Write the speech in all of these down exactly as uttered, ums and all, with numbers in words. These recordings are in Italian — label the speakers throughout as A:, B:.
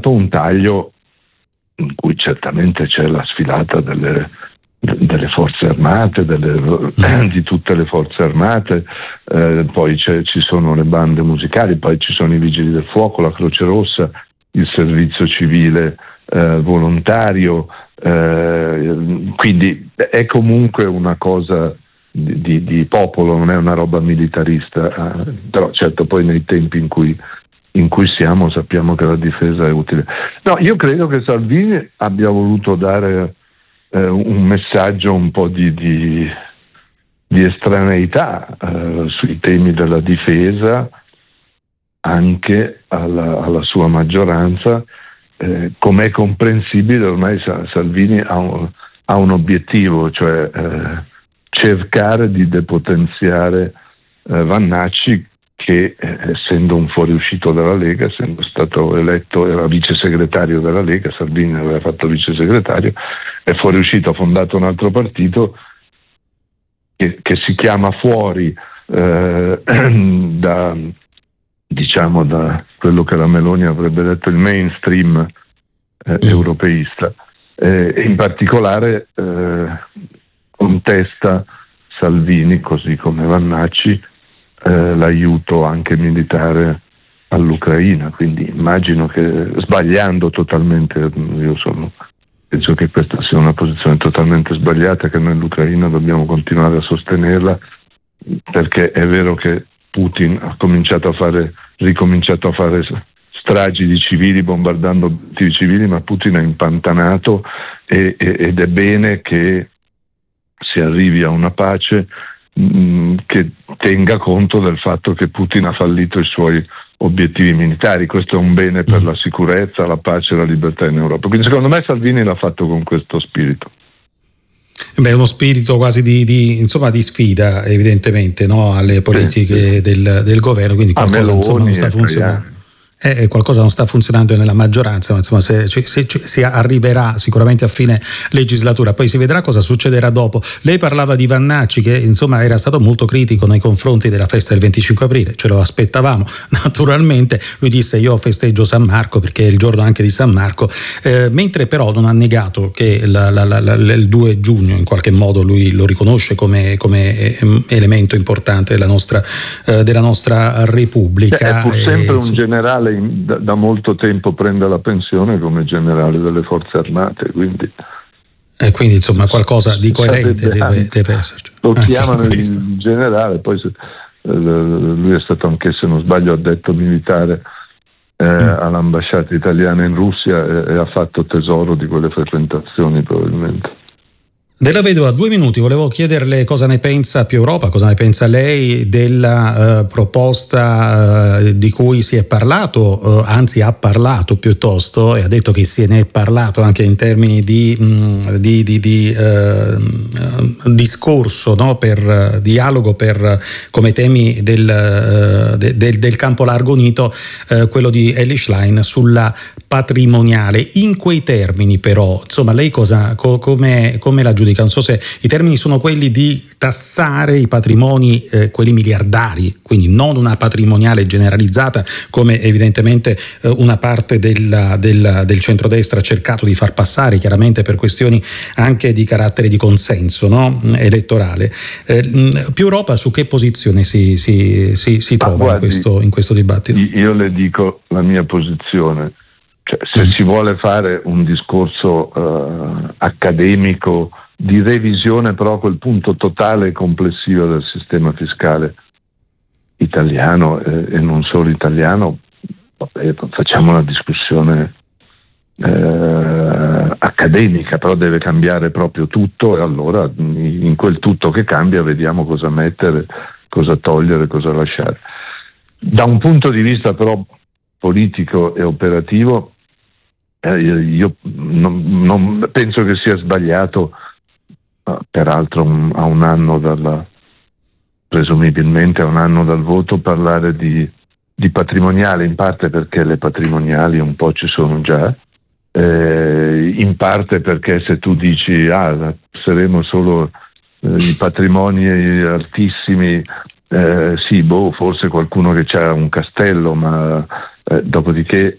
A: stato un taglio in cui certamente c'è la sfilata delle, delle forze armate, delle, di tutte le forze armate, eh, poi c'è, ci sono le bande musicali, poi ci sono i vigili del fuoco, la Croce Rossa, il servizio civile eh, volontario, eh, quindi è comunque una cosa di, di, di popolo, non è una roba militarista, eh, però certo poi nei tempi in cui in cui siamo sappiamo che la difesa è utile. No, io credo che Salvini abbia voluto dare eh, un messaggio un po' di, di, di estraneità eh, sui temi della difesa anche alla, alla sua maggioranza. Eh, com'è comprensibile, ormai Salvini ha un, ha un obiettivo, cioè eh, cercare di depotenziare eh, Vannacci, che eh, essendo un fuoriuscito dalla Lega, essendo stato eletto, era vice segretario della Lega, Salvini aveva fatto vice segretario, è fuoriuscito, ha fondato un altro partito che, che si chiama fuori eh, da, diciamo, da quello che la Meloni avrebbe detto il mainstream eh, europeista, eh, e in particolare eh, contesta Salvini, così come Vannacci, Eh, l'aiuto anche militare all'Ucraina, quindi immagino che, sbagliando totalmente, io sono, penso che questa sia una posizione totalmente sbagliata, che noi l'Ucraina dobbiamo continuare a sostenerla, perché è vero che Putin ha cominciato a fare, ricominciato a fare stragi di civili, bombardando obiettivi civili, ma Putin è impantanato e, e, ed è bene che si arrivi a una pace che tenga conto del fatto che Putin ha fallito i suoi obiettivi militari. Questo è un bene per la sicurezza, la pace e la libertà in Europa. Quindi secondo me Salvini l'ha fatto con questo spirito.
B: Beh, uno spirito quasi di, di insomma di sfida, evidentemente, no, alle politiche sì, sì. Del, del governo, quindi qualcosa insomma non sta funzionando. Eh, qualcosa non sta funzionando nella maggioranza, ma insomma se, se, se, si arriverà sicuramente a fine legislatura, poi si vedrà cosa succederà dopo. Lei parlava di Vannacci, che insomma era stato molto critico nei confronti della festa del venticinque aprile, ce lo aspettavamo naturalmente. Lui disse: io festeggio San Marco perché è il giorno anche di San Marco, eh, mentre però non ha negato che la, la, la, la, il due giugno in qualche modo lui lo riconosce come, come elemento importante della nostra, eh, della nostra Repubblica.
A: È pur sempre eh, un generale Da, da molto tempo prende la pensione come generale delle forze armate, quindi
B: e quindi insomma qualcosa di coerente deve, deve esserci.
A: Lo chiamano in generale, poi se, eh, lui è stato anche, se non sbaglio, addetto militare eh, mm. all'ambasciata italiana in Russia e, e ha fatto tesoro di quelle frequentazioni probabilmente.
B: Della Vedova, due minuti, volevo chiederle cosa ne pensa Più Europa, cosa ne pensa lei della uh, proposta uh, di cui si è parlato, uh, anzi ha parlato piuttosto, e ha detto che se ne è parlato anche in termini di, mh, di, di, di uh, discorso, no? per uh, dialogo per come temi del, uh, de, del, del campo largo unito, uh, quello di Elly Schlein sulla patrimoniale. In quei termini però, insomma, lei cosa, co, come, come la giudica? Non so se i termini sono quelli di tassare i patrimoni, eh, quelli miliardari, quindi non una patrimoniale generalizzata come evidentemente eh, una parte della, della, del centrodestra ha cercato di far passare, chiaramente per questioni anche di carattere di consenso, no? elettorale. Eh, Più Europa su che posizione si, si, si, si trova ah, guardi, in, questo, in questo dibattito?
A: Io le dico la mia posizione. Cioè, se mm. si vuole fare un discorso uh, accademico di revisione però a quel punto totale e complessivo del sistema fiscale italiano eh, e non solo italiano, vabbè, facciamo una discussione eh, accademica, però deve cambiare proprio tutto, e allora in quel tutto che cambia vediamo cosa mettere, cosa togliere, cosa lasciare. Da un punto di vista però politico e operativo, eh, io non, non penso che sia sbagliato, peraltro un, a un anno dalla, presumibilmente a un anno dal voto, parlare di, di patrimoniale, in parte perché le patrimoniali un po' ci sono già, eh, in parte perché se tu dici ah saremo solo eh, i patrimoni altissimi, eh, sì, boh, forse qualcuno che c'ha un castello, ma eh, dopodiché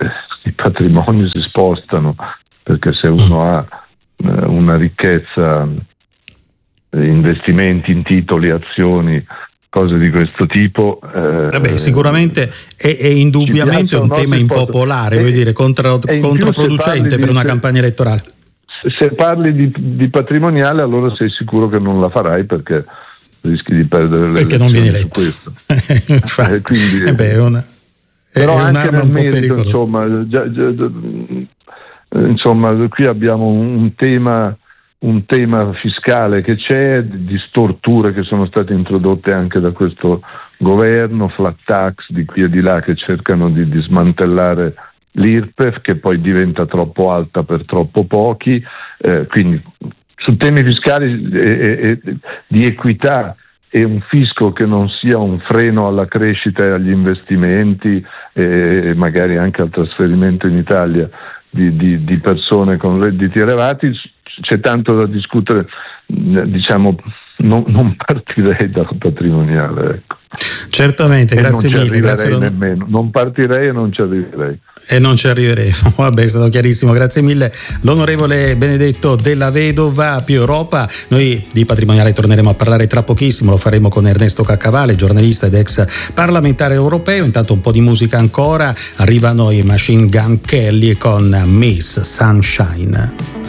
A: i patrimoni si spostano, perché se uno ha eh, una ricchezza, eh, investimenti in titoli, azioni, cose di questo tipo. Eh,
B: Vabbè, sicuramente è, è indubbiamente un tema impopolare, vuol dire contro, controproducente per una
A: se,
B: campagna elettorale.
A: Se parli di, di patrimoniale, allora sei sicuro che non la farai, perché rischi di perdere le
B: perché non viene eletto. Infatti,
A: eh, quindi,
B: eh beh, è una, è
A: però
B: un'arma
A: anche nel
B: un po'
A: merito,
B: pericolosa.
A: insomma, già, già, già, insomma, qui abbiamo un tema un tema fiscale che c'è, di storture che sono state introdotte anche da questo governo, flat tax di qui e di là, che cercano di, di smantellare l'I R P E F, che poi diventa troppo alta per troppo pochi, eh, quindi su temi fiscali e, e, e di equità e un fisco che non sia un freno alla crescita e agli investimenti e magari anche al trasferimento in Italia di, di, di persone con redditi elevati. C'è tanto da discutere, diciamo, non, non partirei dal patrimoniale, ecco.
B: Certamente,
A: e
B: grazie
A: non ci
B: mille. Grazie
A: nemmeno. Non partirei e non ci arriverei.
B: E non ci arriveremo. Vabbè, è stato chiarissimo. Grazie mille, l'onorevole Benedetto Della Vedova. Più Europa. Noi di patrimoniale torneremo a parlare tra pochissimo. Lo faremo con Ernesto Caccavale, giornalista ed ex parlamentare europeo. Intanto un po' di musica ancora. Arrivano i Machine Gun Kelly con Miss Sunshine.